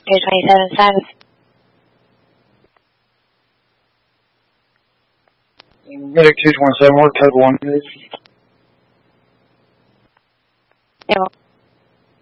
227.7. Medic 227, what code 1 is? Yeah.